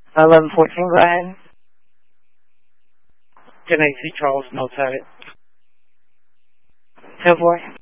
1114, go ahead. 10-8, Charles, notes have it. 10-4.